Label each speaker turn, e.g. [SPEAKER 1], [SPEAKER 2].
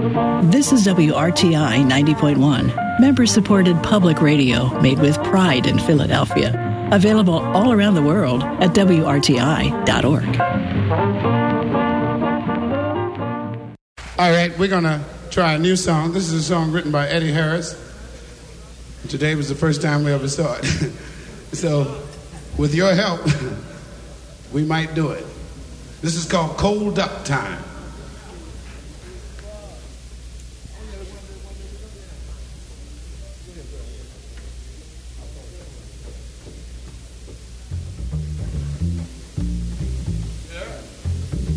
[SPEAKER 1] This is WRTI 90.1, member-supported public radio made with pride in Philadelphia. Available all around the world at WRTI.org.
[SPEAKER 2] All right, we're going to try a new song. This is a song written by Eddie Harris. Today was the first time we ever saw it. So, with your help, we might do it. This is called Cold Duck Time.